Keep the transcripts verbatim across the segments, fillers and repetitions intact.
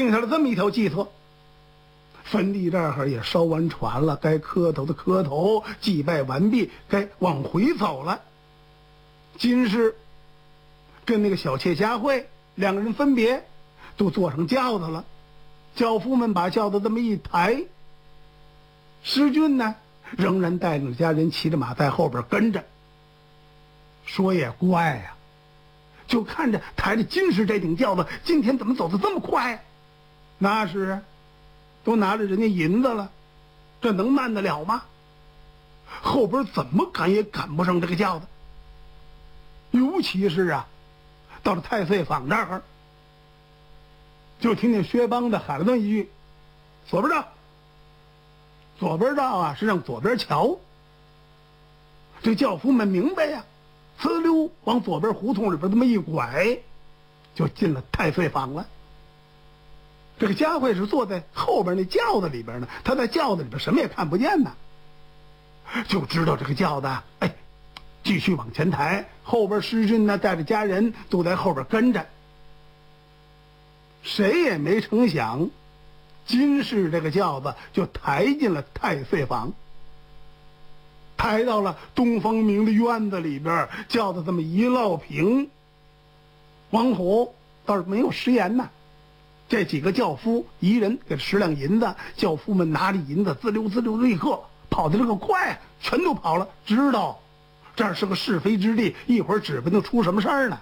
定下了这么一条计策。坟地这儿也烧完船了，该磕头的磕头，祭拜完毕，该往回走了。金氏跟那个小妾佳慧两个人分别都坐上轿子了，轿夫们把轿子这么一抬，施俊呢仍然带领家人骑着马在后边跟着。说也怪呀、啊，就看着抬着金氏这顶轿子今天怎么走得这么快？那是啊，都拿着人家银子了，这能慢得了吗？后边怎么赶也赶不上这个轿子。尤其是啊，到了太岁坊这儿，就听见薛帮的喊了那么一句：“左边道。”左边道啊，是让左边瞧。这轿夫们明白呀、啊，呲溜往左边胡同里边这么一拐，就进了太岁坊了。这个佳慧是坐在后边那轿子里边呢，她在轿子里边什么也看不见呢，就知道这个轿子哎继续往前抬，后边施俊呢带着家人都在后边跟着。谁也没成想，金氏这个轿子就抬进了太岁坊，抬到了东方明的院子里边，轿子这么一落平。王虎倒是没有食言呐，这几个轿夫一人给十两银子，轿夫们拿着银子滋溜滋溜立刻跑得这个快，全都跑了，知道这儿是个是非之地，一会儿指不定出什么事儿呢。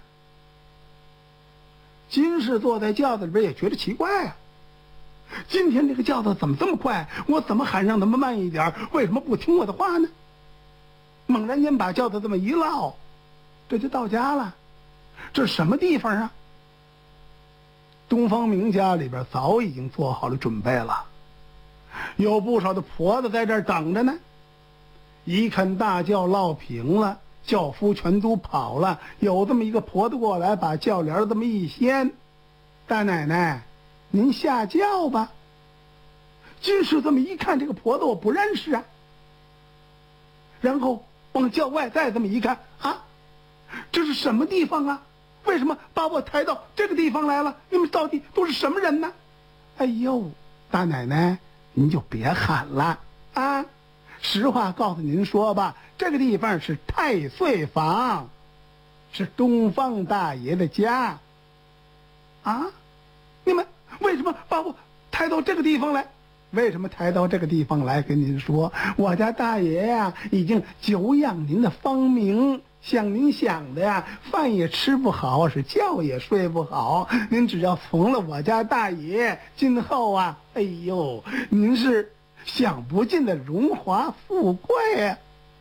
金氏坐在轿子里边也觉得奇怪啊，今天这个轿子怎么这么快？我怎么喊让他们慢一点，为什么不听我的话呢？猛然间把轿子这么一落，这就到家了。这是什么地方啊？东方明家里边早已经做好了准备了，有不少的婆子在这儿等着呢。一看大轿落平了，轿夫全都跑了，有这么一个婆子过来，把轿帘这么一掀：“大奶奶，您下轿吧。”金氏这么一看，这个婆子我不认识啊。然后往轿外再这么一看，啊，这是什么地方啊？为什么把我抬到这个地方来了？你们到底都是什么人呢？哎呦，大奶奶，您就别喊了啊！实话告诉您说吧，这个地方是太岁坊，是东方大爷的家。啊，你们为什么把我抬到这个地方来？为什么抬到这个地方来？跟您说，我家大爷呀、啊，已经久仰您的芳名，像您想的呀，饭也吃不好，是觉也睡不好。您只要从了我家大爷，今后啊，哎呦，您是享不尽的荣华富贵啊！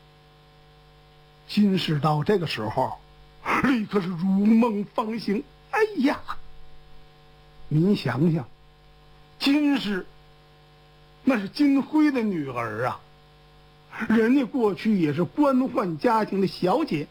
金氏到这个时候，立刻是如梦方醒。哎呀，您想想，金氏那是金辉的女儿啊，人家过去也是官宦家庭的小姐。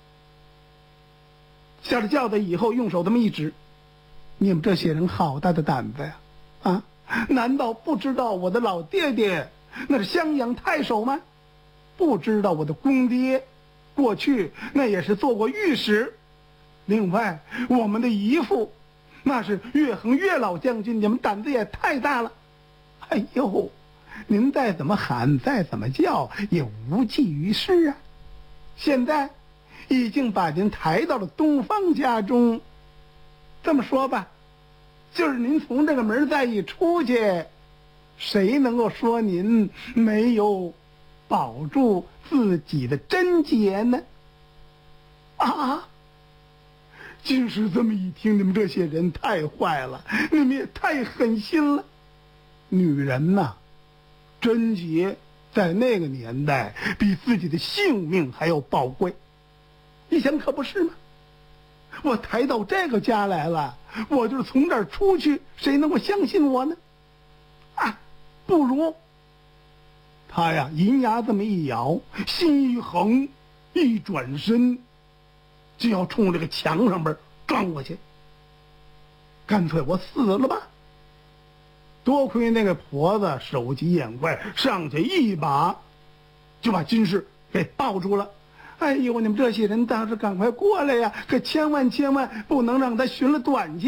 下了轿子以后，用手这么一指：“你们这些人好大的胆子呀！啊，难道不知道我的老爹爹那是襄阳太守吗？不知道我的公爹过去那也是做过御史？另外，我们的姨父那是岳衡岳老将军，你们胆子也太大了！哎呦，您再怎么喊，再怎么叫，也无济于事啊！现在已经把您抬到了东方家中，这么说吧，就是您从这个门再一出去，谁能够说您没有保住自己的贞洁呢？啊！金氏这么一听，你们这些人太坏了，你们也太狠心了。女人呐，贞洁在那个年代比自己的性命还要宝贵，你想可不是吗？我抬到这个家来了，我就是从这儿出去，谁能够相信我呢？啊，不如他呀，银牙这么一咬，心一横，一转身就要冲这个墙上边撞过去。干脆我死了吧！多亏那个婆子手疾眼快，上去一把就把金氏给抱住了。哎呦，你们这些人倒是赶快过来呀！可千万千万不能让他寻了短见。